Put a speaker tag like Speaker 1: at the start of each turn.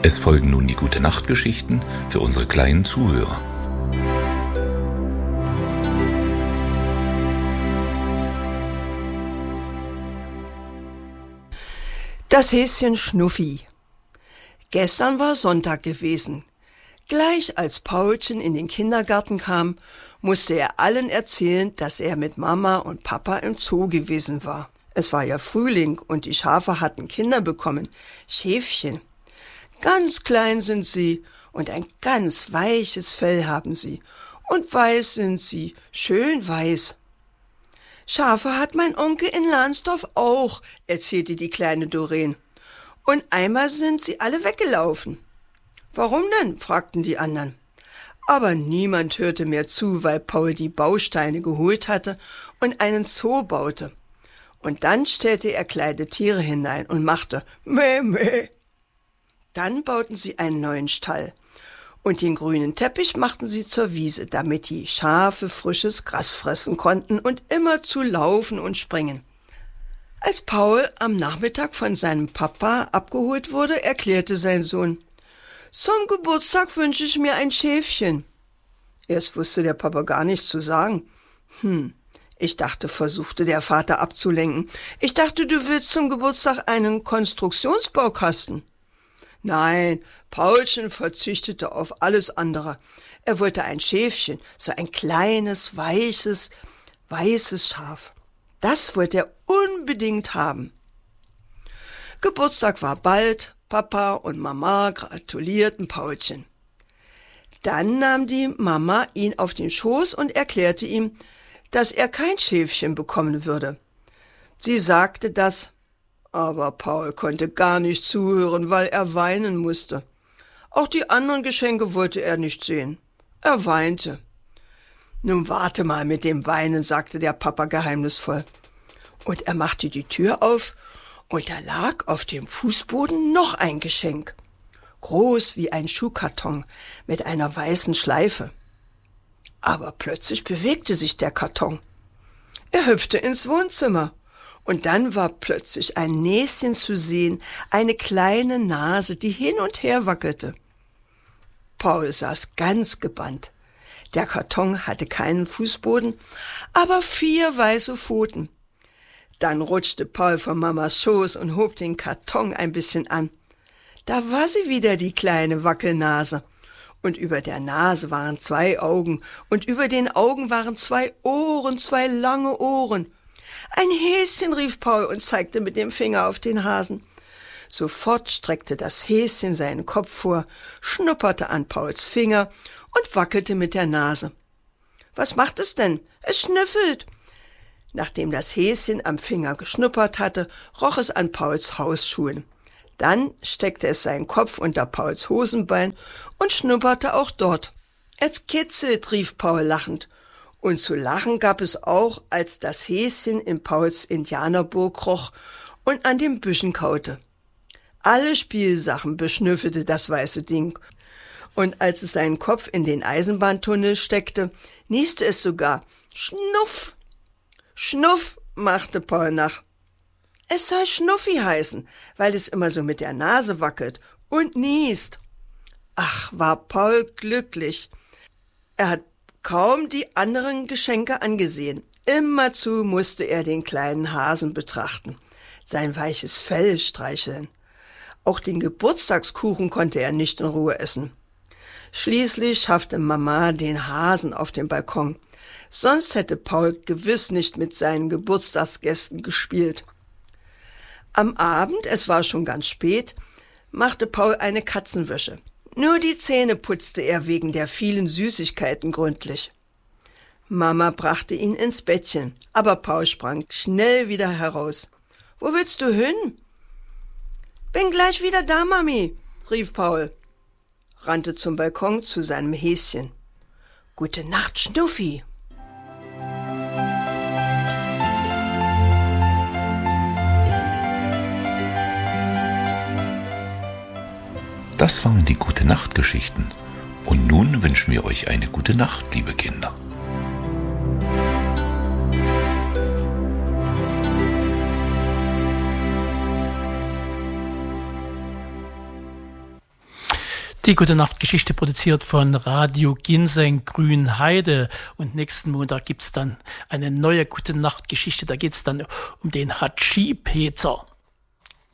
Speaker 1: Es folgen nun die Gute-Nacht-Geschichten für unsere kleinen Zuhörer.
Speaker 2: Das Häschen Schnuffi. Gestern war Sonntag gewesen. Gleich als Paulchen in den Kindergarten kam, musste er allen erzählen, dass er mit Mama und Papa im Zoo gewesen war. Es war ja Frühling und die Schafe hatten Kinder bekommen, Schäfchen. Ganz klein sind sie und ein ganz weiches Fell haben sie. Und weiß sind sie, schön weiß. Schafe hat mein Onkel in Lahnsdorf auch, erzählte die kleine Doreen. Und einmal sind sie alle weggelaufen. Warum denn? Fragten die anderen. Aber niemand hörte mehr zu, weil Paul die Bausteine geholt hatte und einen Zoo baute. Und dann stellte er kleine Tiere hinein und machte Meh, meh. Dann bauten sie einen neuen Stall. Und den grünen Teppich machten sie zur Wiese, damit die Schafe frisches Gras fressen konnten und immerzu laufen und springen. Als Paul am Nachmittag von seinem Papa abgeholt wurde, erklärte sein Sohn: Zum Geburtstag wünsche ich mir ein Schäfchen. Erst wusste der Papa gar nichts zu sagen. Ich dachte, versuchte der Vater abzulenken. Ich dachte, du willst zum Geburtstag einen Konstruktionsbaukasten. Nein, Paulchen verzichtete auf alles andere. Er wollte ein Schäfchen, so ein kleines, weiches Schaf. Das wollte er unbedingt haben. Geburtstag war bald, Papa und Mama gratulierten Paulchen. Dann nahm die Mama ihn auf den Schoß und erklärte ihm, dass er kein Schäfchen bekommen würde. Sie sagte das, aber Paul konnte gar nicht zuhören, weil er weinen musste. Auch die anderen Geschenke wollte er nicht sehen. Er weinte. Nun warte mal mit dem Weinen, sagte der Papa geheimnisvoll. Und er machte die Tür auf, und da lag auf dem Fußboden noch ein Geschenk. Groß wie ein Schuhkarton mit einer weißen Schleife. Aber plötzlich bewegte sich der Karton. Er hüpfte ins Wohnzimmer. Und dann war plötzlich ein Näschen zu sehen, eine kleine Nase, die hin und her wackelte. Paul saß ganz gebannt. Der Karton hatte keinen Fußboden, aber 4 weiße Pfoten. Dann rutschte Paul von Mamas Schoß und hob den Karton ein bisschen an. Da war sie wieder, die kleine Wackelnase. Und über der Nase waren 2 Augen, und über den Augen waren 2 Ohren, 2 lange Ohren. Ein Häschen, rief Paul und zeigte mit dem Finger auf den Hasen. Sofort streckte das Häschen seinen Kopf vor, schnupperte an Pauls Finger und wackelte mit der Nase. Was macht es denn? Es schnüffelt. Nachdem das Häschen am Finger geschnuppert hatte, roch es an Pauls Hausschuhen. Dann steckte es seinen Kopf unter Pauls Hosenbein und schnupperte auch dort. Es kitzelt, rief Paul lachend. Und zu lachen gab es auch, als das Häschen in Pauls Indianerburg roch und an den Büschen kaute. Alle Spielsachen beschnüffelte das weiße Ding. Und als es seinen Kopf in den Eisenbahntunnel steckte, nieste es sogar. Schnuff! Schnuff, machte Paul nach. Es soll Schnuffi heißen, weil es immer so mit der Nase wackelt und niest. Ach, war Paul glücklich. Er hat kaum die anderen Geschenke angesehen. Immerzu musste er den kleinen Hasen betrachten, sein weiches Fell streicheln. Auch den Geburtstagskuchen konnte er nicht in Ruhe essen. Schließlich schaffte Mama den Hasen auf den Balkon. Sonst hätte Paul gewiss nicht mit seinen Geburtstagsgästen gespielt. Am Abend, es war schon ganz spät, machte Paul eine Katzenwäsche. Nur die Zähne putzte er wegen der vielen Süßigkeiten gründlich. Mama brachte ihn ins Bettchen, aber Paul sprang schnell wieder heraus. »Wo willst du hin?« »Bin gleich wieder da, Mami«, rief Paul, rannte zum Balkon zu seinem Häschen. »Gute Nacht, Schnuffi.«
Speaker 1: Das waren die Gute-Nacht-Geschichten. Und nun wünschen wir euch eine gute Nacht, liebe Kinder.
Speaker 3: Die Gute-Nacht-Geschichte produziert von Radio Ginseng Grünheide. Und nächsten Montag gibt's dann eine neue Gute-Nacht-Geschichte. Da geht's dann um den Hatschi-Peter.